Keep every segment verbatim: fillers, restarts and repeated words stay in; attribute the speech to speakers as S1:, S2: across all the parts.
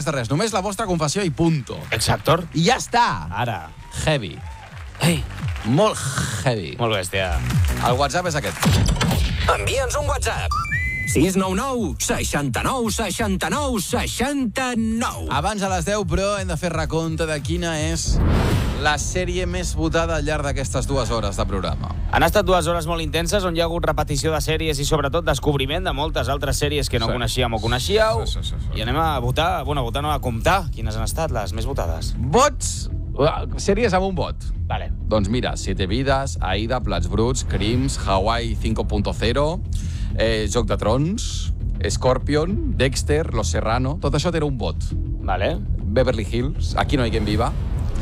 S1: de res, només la vostra confessió i punto.
S2: Exactor.
S1: I ja està.
S2: Ara.
S1: Heavy.
S2: Ei.
S1: Molt heavy.
S2: Molt bèstia.
S1: El WhatsApp és aquest.
S3: Envia'ns un WhatsApp. sis nou nou, seixanta-nou, seixanta-nou, seixanta-nou.
S1: Abans a les deu, però, hem de fer recompte de quina és la sèrie més votada al llarg d'aquestes dues hores de programa.
S2: Han estat dues hores molt intenses on hi ha hagut repetició de sèries i sobretot descobriment de moltes altres sèries que no
S1: Sí.
S2: coneixíem o coneixíeu.
S1: Sí, sí, sí, sí.
S2: I anem a votar, bueno, a votar no, a comptar quines han estat les més votades.
S1: Vots, sèries amb un vot.
S2: Vale.
S1: Doncs mira, Siete Vidas, Aida, Plats Bruts, Crims, Hawaii cinco punto cero, eh, Joc de Trons, Scorpion, Dexter, Los Serrano... Tot això té un vot.
S2: Vale.
S1: Beverly Hills, Aquí no hay quien viva.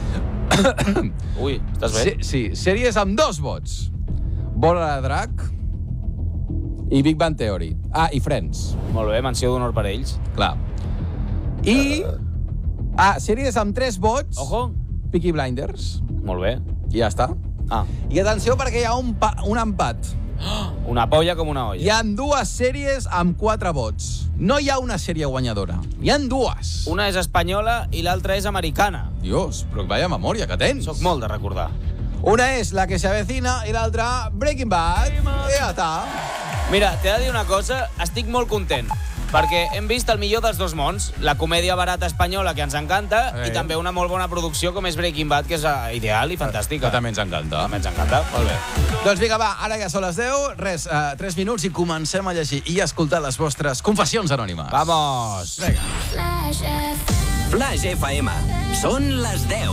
S2: Ui, estàs bé?
S1: Sí, sí, sèries amb dos vots. Bola de Drac i Big Bang Theory. Ah, i Friends.
S2: Molt bé, menció d'honor per ells.
S1: Clar. I... Ah, sèries amb tres vots.
S2: Ojo.
S1: Peaky Blinders.
S2: Molt bé.
S1: I ja està.
S2: Ah,
S1: I atenció perquè hi ha un, pa, un empat.
S2: una polla com una olla.
S1: Hi ha dues sèries amb quatre vots. No hi ha una sèrie guanyadora. Hi ha dues.
S2: Una és espanyola i l'altra és americana.
S1: Dios, però vaya memòria que tens.
S2: Soc molt de recordar.
S1: Una és La que se avecina i l'altra Breaking Bad. I ja està.
S2: Mira, t'he de dir una cosa, estic molt content. Perquè hem vist el millor dels dos mons, la comèdia barata espanyola, que ens encanta,
S1: Eh.
S2: i també una molt bona producció com és Breaking Bad, que és eh, ideal i fantàstica.
S1: Que també ens encanta.
S2: També ens encanta. Molt bé.
S1: Doncs vinga, va, ara ja són les deu. Res, uh, tres minuts i comencem a llegir i a escoltar les vostres confessions anònimes.
S2: Vamos!
S1: Vinga.
S3: Flash F M. Són les deu.